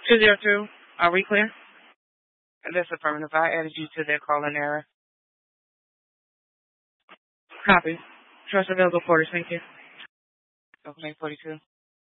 202, are we clear? That's affirmative. I added you to their calling error. Copy. Trust available quarters, thank you. Okay, 42.